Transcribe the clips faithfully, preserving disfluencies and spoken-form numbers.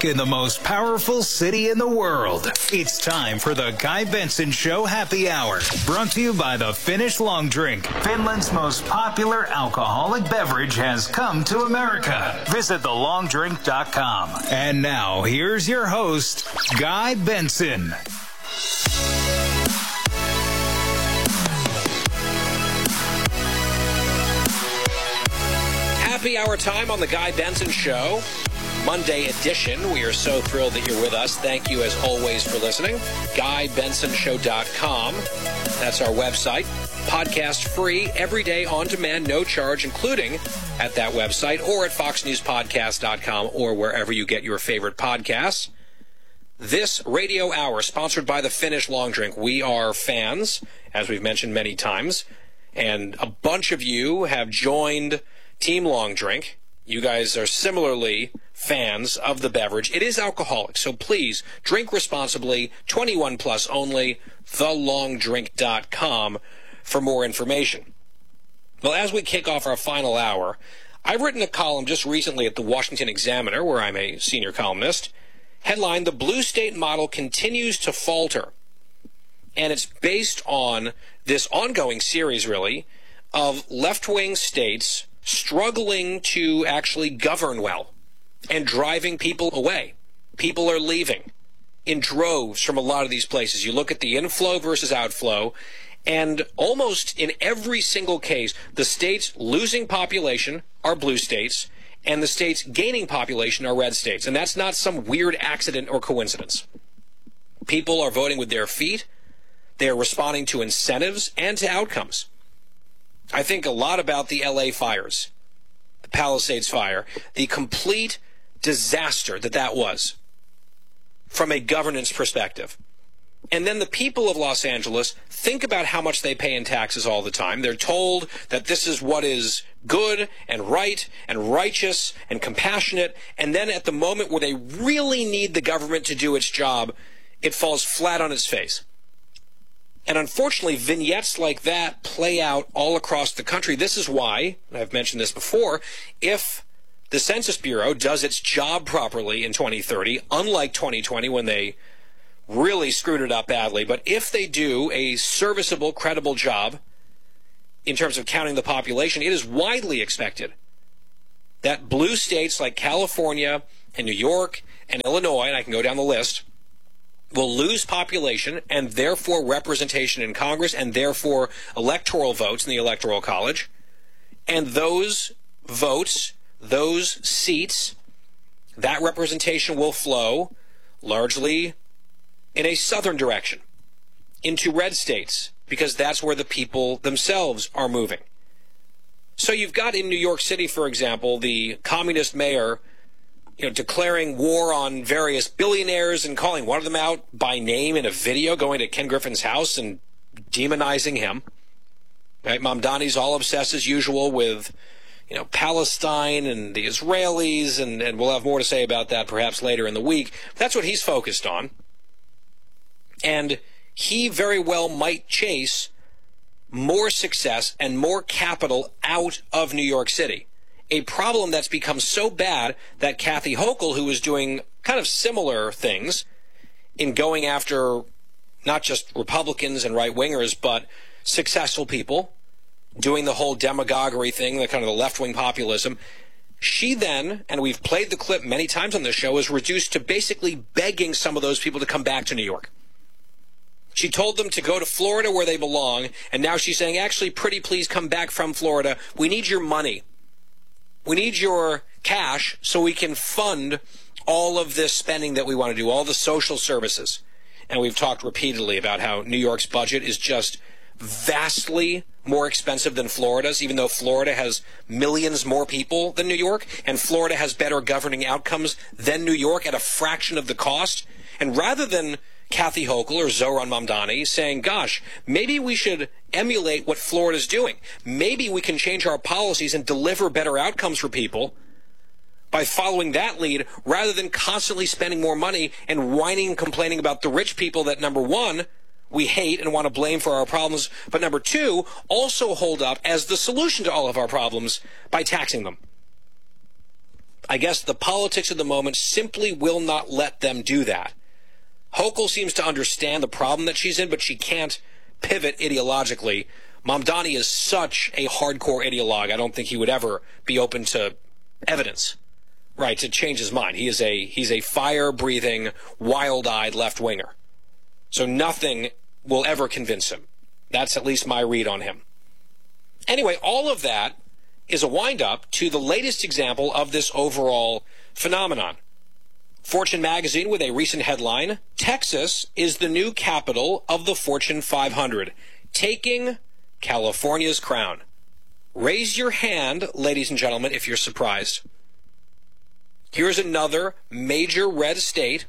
In the most powerful city in the world. It's time for the Guy Benson Show Happy Hour. Brought to you by the Finnish Long Drink. Finland's most popular alcoholic beverage has come to America. Visit the long drink dot com. And now, here's your host, Guy Benson. Happy Hour time on the Guy Benson Show. Monday edition. We are so thrilled that you're with us. Thank you, as always, for listening. Guy Benson Show dot com. That's our website. Podcast free, every day on demand, no charge, including at that website or at fox news podcast dot com or wherever you get your favorite podcasts. This radio hour, sponsored by the Finnish Long Drink. We are fans, as we've mentioned many times, and a bunch of you have joined Team Long Drink. You guys are similarly fans of the beverage. It is alcoholic, so please drink responsibly. twenty-one plus only. the long drink dot com for more information. Well, as we kick off our final hour, I've written a column just recently at the Washington Examiner, where I'm a senior columnist, headlined, "The Blue State Model Continues to Falter." And it's based on this ongoing series, really, of left-wing states struggling to actually govern well and driving people away. People are leaving in droves from a lot of these places. You look at the inflow versus outflow, and almost in every single case, the states losing population are blue states, and the states gaining population are red states. And that's not some weird accident or coincidence. People are voting with their feet. They're responding to incentives and to outcomes. I think a lot about the L A fires, the Palisades fire, the complete disaster that that was from a governance perspective. And then the people of Los Angeles think about how much they pay in taxes all the time. They're told that this is what is good and right and righteous and compassionate. And then at the moment where they really need the government to do its job, it falls flat on its face. And unfortunately, vignettes like that play out all across the country. This is why, and I've mentioned this before, if the Census Bureau does its job properly in twenty thirty, unlike twenty twenty when they really screwed it up badly, but if they do a serviceable, credible job in terms of counting the population, it is widely expected that blue states like California and New York and Illinois, and I can go down the list, will lose population and therefore representation in Congress and therefore electoral votes in the Electoral College. And those votes, those seats, that representation will flow largely in a southern direction, into red states, because that's where the people themselves are moving. So you've got in New York City, for example, the communist mayor You know, declaring war on various billionaires and calling one of them out by name in a video, going to Ken Griffin's house and demonizing him. Right? Mamdani's all obsessed as usual with, you know, Palestine and the Israelis, and, and we'll have more to say about that perhaps later in the week. That's what he's focused on. And he very well might chase more success and more capital out of New York City. A problem that's become so bad that Kathy Hochul, who is doing kind of similar things in going after not just Republicans and right-wingers, but successful people, doing the whole demagoguery thing, the kind of the left-wing populism, she then, and we've played the clip many times on this show, is reduced to basically begging some of those people to come back to New York. She told them to go to Florida where they belong, and now she's saying, actually, pretty please come back from Florida. We need your money. We need your cash so we can fund all of this spending that we want to do, all the social services. And we've talked repeatedly about how New York's budget is just vastly more expensive than Florida's, even though Florida has millions more people than New York, and Florida has better governing outcomes than New York at a fraction of the cost. And rather than Kathy Hochul or Zohran Mamdani saying, gosh, maybe we should emulate what Florida's doing. Maybe we can change our policies and deliver better outcomes for people by following that lead rather than constantly spending more money and whining and complaining about the rich people that, number one, we hate and want to blame for our problems, but number two, also hold up as the solution to all of our problems by taxing them. I guess the politics of the moment simply will not let them do that. Hochul seems to understand the problem that she's in, but she can't pivot ideologically. Mamdani is such a hardcore ideologue, I don't think he would ever be open to evidence, right, to change his mind. He is a he's a fire-breathing, wild-eyed left-winger. So nothing will ever convince him. That's at least my read on him. Anyway, all of that is a wind-up to the latest example of this overall phenomenon. Fortune magazine with a recent headline, Texas is the new capital of the Fortune five hundred, taking California's crown. Raise your hand, ladies and gentlemen, if you're surprised. Here's another major red state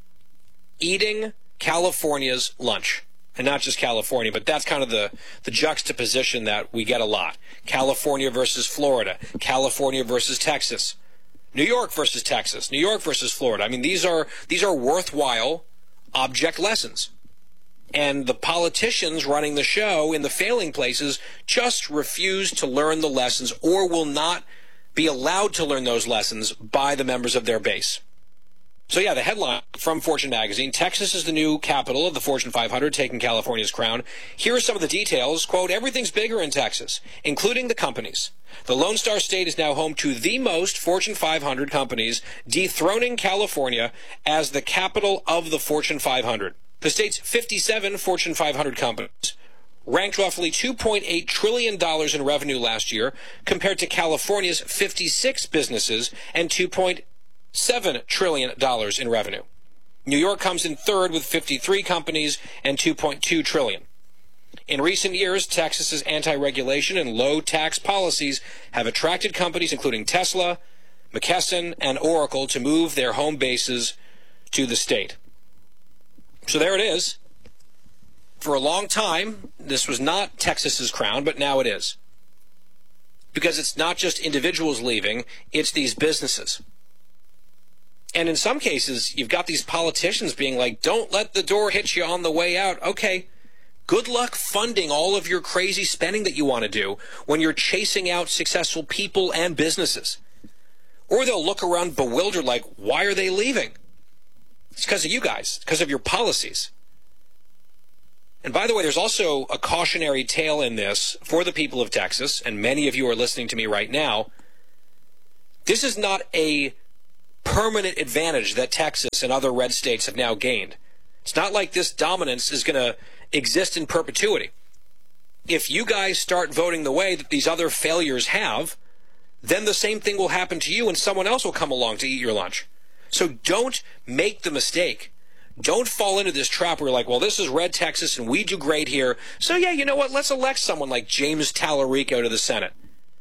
eating California's lunch. And not just California, but that's kind of the, the juxtaposition that we get a lot. California versus Florida, California versus Texas, New York versus Texas, New York versus Florida. I mean, these are these are worthwhile object lessons. And the politicians running the show in the failing places just refuse to learn the lessons or will not be allowed to learn those lessons by the members of their base. So yeah, the headline from Fortune magazine, Texas is the new capital of the Fortune five hundred, taking California's crown. Here are some of the details. Quote, everything's bigger in Texas, including the companies. The Lone Star State is now home to the most Fortune five hundred companies, dethroning California as the capital of the Fortune five hundred. The state's fifty-seven Fortune five hundred companies ranked roughly two point eight trillion dollars in revenue last year, compared to California's fifty-six businesses and two point seven trillion dollars in revenue. New York comes in third with fifty-three companies and two point two trillion dollars. In recent years, Texas's anti-regulation and low-tax policies have attracted companies including Tesla, McKesson, and Oracle to move their home bases to the state. So there it is. For a long time, this was not Texas's crown, but now it is. Because it's not just individuals leaving, it's these businesses. And in some cases, you've got these politicians being like, don't let the door hit you on the way out. Okay, good luck funding all of your crazy spending that you want to do when you're chasing out successful people and businesses. Or they'll look around bewildered like, why are they leaving? It's because of you guys, because of your policies. And by the way, there's also a cautionary tale in this for the people of Texas, and many of you are listening to me right now. This is not a permanent advantage that Texas and other red states have now gained. It's not like this dominance is going to exist in perpetuity. If you guys start voting the way that these other failures have, then the same thing will happen to you and someone else will come along to eat your lunch. So don't make the mistake. Don't fall into this trap where you're like, well, this is red Texas and we do great here. So yeah, you know what? Let's elect someone like James Tallarico to the Senate,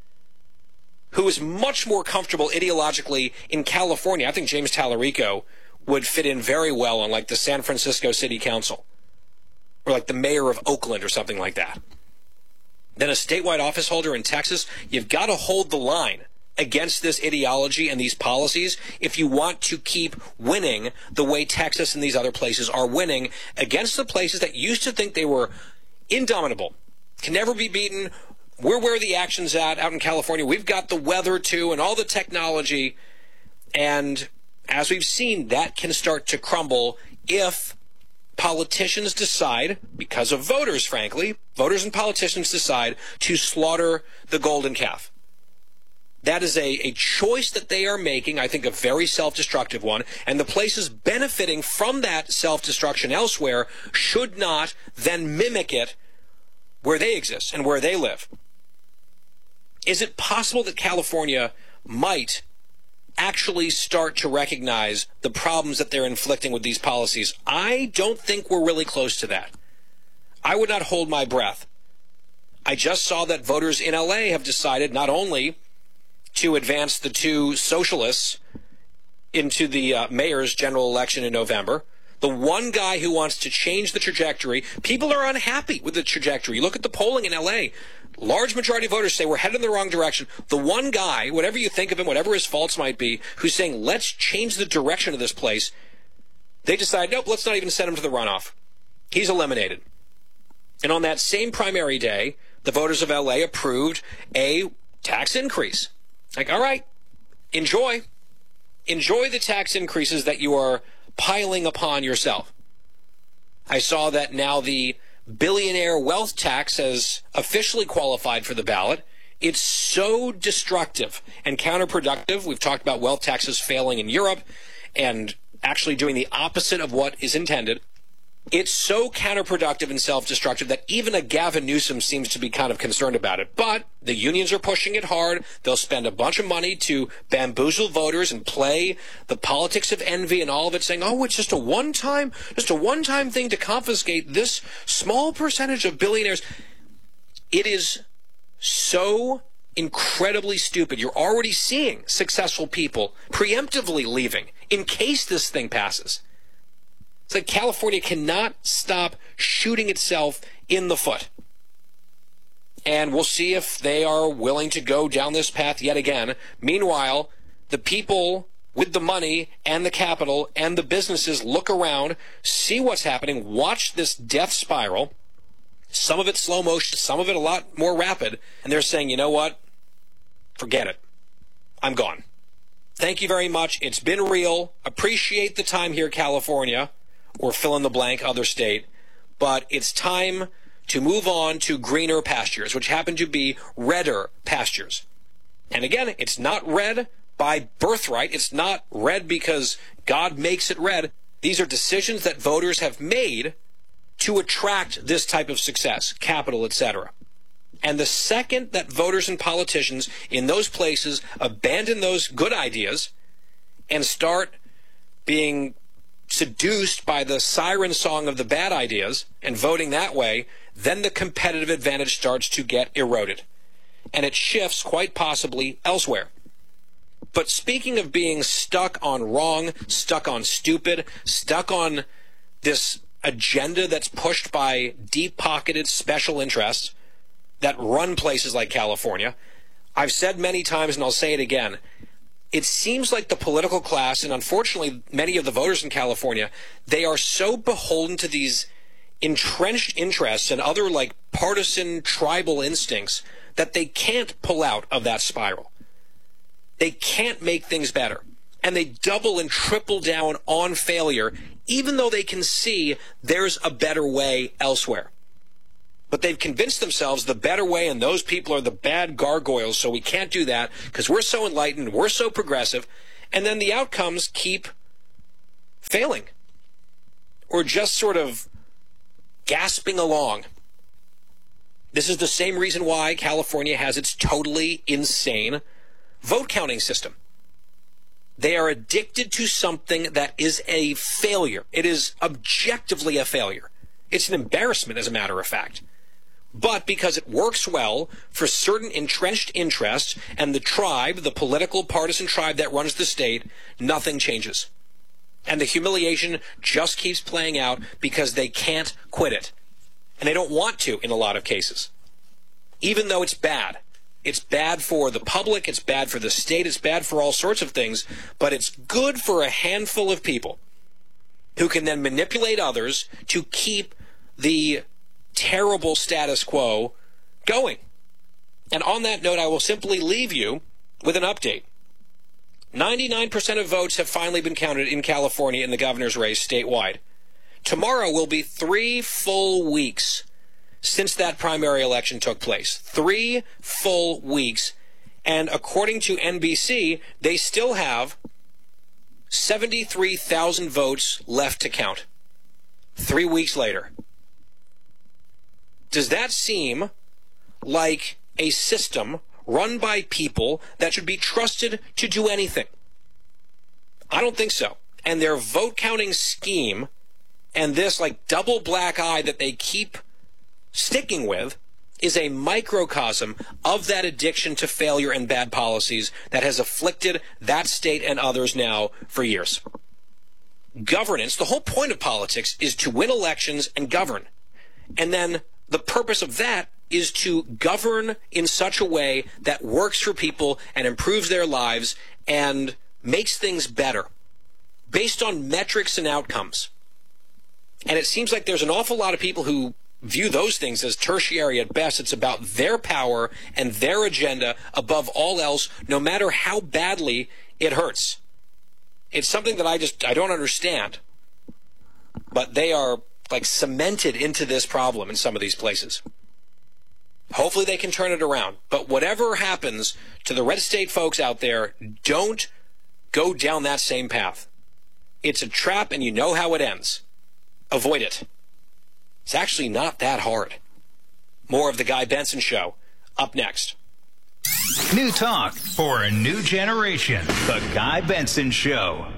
who is much more comfortable ideologically in California. I think James Tallarico would fit in very well on like the San Francisco City Council or like the mayor of Oakland or something like that. Then a statewide office holder in Texas, you've got to hold the line against this ideology and these policies if you want to keep winning the way Texas and these other places are winning against the places that used to think they were indomitable, can never be beaten. We're where the action's at out in California. We've got the weather, too, and all the technology. And as we've seen, that can start to crumble if politicians decide, because of voters, frankly, voters and politicians decide to slaughter the golden calf. That is a, a choice that they are making, I think a very self-destructive one, and the places benefiting from that self-destruction elsewhere should not then mimic it where they exist and where they live. Is it possible that California might actually start to recognize the problems that they're inflicting with these policies? I don't think we're really close to that. I would not hold my breath. I just saw that voters in L A have decided not only to advance the two socialists into the uh, mayor's general election in November, the one guy who wants to change the trajectory. People are unhappy with the trajectory. You look at the polling in L A, large majority of voters say we're headed in the wrong direction. The one guy, whatever you think of him, whatever his faults might be, who's saying, let's change the direction of this place, they decide, nope, let's not even send him to the runoff. He's eliminated. And on that same primary day, the voters of L A approved a tax increase. Like, all right, enjoy. enjoy the tax increases that you are piling upon yourself. I saw that now the billionaire wealth tax has officially qualified for the ballot. It's so destructive and counterproductive. We've talked about wealth taxes failing in Europe and actually doing the opposite of what is intended. It's so counterproductive and self-destructive that even a Gavin Newsom seems to be kind of concerned about it. But the unions are pushing it hard. They'll spend a bunch of money to bamboozle voters and play the politics of envy and all of it, saying, oh, it's just a one-time, just a one-time thing to confiscate this small percentage of billionaires. It is so incredibly stupid. You're already seeing successful people preemptively leaving in case this thing passes. It's like California cannot stop shooting itself in the foot. And we'll see if they are willing to go down this path yet again. Meanwhile, the people with the money and the capital and the businesses look around, see what's happening, watch this death spiral, some of it slow motion, some of it a lot more rapid, and they're saying, you know what? Forget it. I'm gone. Thank you very much. It's been real. Appreciate the time here, California. Or fill in the blank other state, but it's time to move on to greener pastures, which happen to be redder pastures. And again, it's not red by birthright. It's not red because God makes it red. These are decisions that voters have made to attract this type of success, capital, et cetera. And the second that voters and politicians in those places abandon those good ideas and start being seduced by the siren song of the bad ideas and voting that way, then the competitive advantage starts to get eroded. And it shifts quite possibly elsewhere. But speaking of being stuck on wrong, stuck on stupid, stuck on this agenda that's pushed by deep-pocketed special interests that run places like California, I've said many times and I'll say it again, it seems like the political class, and unfortunately many of the voters in California, they are so beholden to these entrenched interests and other like partisan tribal instincts that they can't pull out of that spiral. They can't make things better. And they double and triple down on failure, even though they can see there's a better way elsewhere. But they've convinced themselves the better way, and those people are the bad gargoyles, so we can't do that because we're so enlightened, we're so progressive, and then the outcomes keep failing or just sort of gasping along. This is the same reason why California has its totally insane vote counting system. They are addicted to something that is a failure. It is objectively a failure. It's an embarrassment, as a matter of fact. But because it works well for certain entrenched interests and the tribe, the political partisan tribe that runs the state, nothing changes. And the humiliation just keeps playing out because they can't quit it. And they don't want to in a lot of cases. Even though it's bad. It's bad for the public, it's bad for the state, it's bad for all sorts of things, but it's good for a handful of people who can then manipulate others to keep the terrible status quo going. And on that note, I will simply leave you with an update. ninety-nine percent of votes have finally been counted in California in the governor's race statewide. Tomorrow will be three full weeks since that primary election took place. Three full weeks. And according to N B C, they still have seventy-three thousand votes left to count. Three weeks later. Does that seem like a system run by people that should be trusted to do anything? I don't think so. And their vote counting scheme and this like double black eye that they keep sticking with is a microcosm of that addiction to failure and bad policies that has afflicted that state and others now for years. Governance, the whole point of politics is to win elections and govern. And then the purpose of that is to govern in such a way that works for people and improves their lives and makes things better based on metrics and outcomes. And it seems like there's an awful lot of people who view those things as tertiary at best. It's about their power and their agenda above all else, no matter how badly it hurts. It's something that I just, I don't understand. But they are like cemented into this problem in some of these places. Hopefully they can turn it around. But whatever happens to the red state folks out there, don't go down that same path. It's a trap and you know how it ends. Avoid it. It's actually not that hard. More of the Guy Benson Show up next. New talk for a new generation. The Guy Benson Show.